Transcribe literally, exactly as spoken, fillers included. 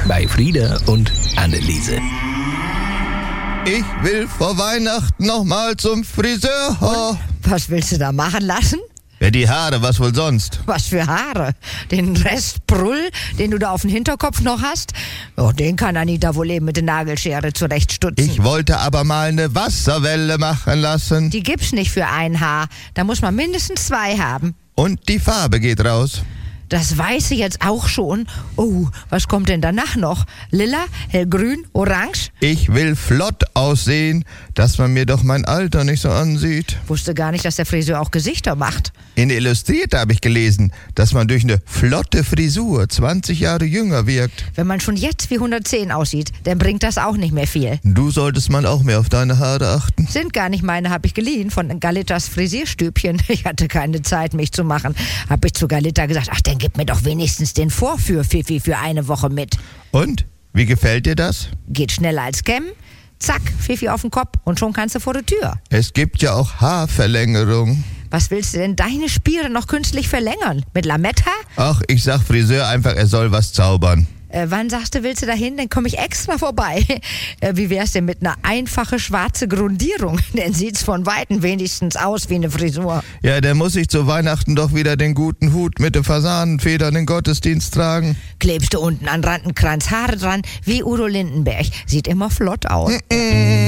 bei Frieda und Anneliese. Ich will vor Weihnachten noch mal zum Friseur. Was willst du da machen lassen? Ja, die Haare, was wohl sonst? Was für Haare? Den Rest Prull, den du da auf dem Hinterkopf noch hast? Oh, den kann Anita wohl eben mit der Nagelschere zurechtstutzen. Ich wollte aber mal eine Wasserwelle machen lassen. Die gibt's nicht für ein Haar. Da muss man mindestens zwei haben. Und die Farbe geht raus. Das weiß ich jetzt auch schon. Oh, was kommt denn danach noch? Lila, hellgrün, orange? Ich will flott aussehen, dass man mir doch mein Alter nicht so ansieht. Wusste gar nicht, dass der Friseur auch Gesichter macht. In der Illustrierte habe ich gelesen, dass man durch eine flotte Frisur zwanzig Jahre jünger wirkt. Wenn man schon jetzt wie hundertzehn aussieht, dann bringt das auch nicht mehr viel. Du solltest mal auch mehr auf deine Haare achten. Sind gar nicht meine, habe ich geliehen von Galittas Frisierstübchen. Ich hatte keine Zeit, mich zu machen. Habe ich zu Galitta gesagt, ach, dann gib mir doch wenigstens den Vorführ-Fifi für eine Woche mit. Und? Wie gefällt dir das? Geht schneller als Kämmen. Zack, Fifi auf den Kopf und schon kannst du vor der Tür. Es gibt ja auch Haarverlängerung. Was willst du denn deine Spiere noch künstlich verlängern? Mit Lametta? Ach, ich sag Friseur einfach, er soll was zaubern. Äh, wann sagst du, willst du dahin? Dann komme ich extra vorbei. Äh, wie wär's denn mit einer einfachen schwarze Grundierung? Dann sieht's von Weitem wenigstens aus wie eine Frisur. Ja, dann muss ich zu Weihnachten doch wieder den guten Hut mit den Fasanenfedern in den Gottesdienst tragen. Klebst du unten an Randenkranz Haare dran, wie Udo Lindenberg. Sieht immer flott aus. Mm-mm.